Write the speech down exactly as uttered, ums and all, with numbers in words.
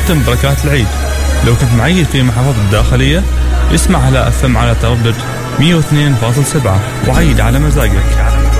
تختم بركات العيد. لو كنت معيد في محافظة الداخلية اسمع على أف ام على تردد مية واثنين فاصل سبعة وعيد على مزاجك.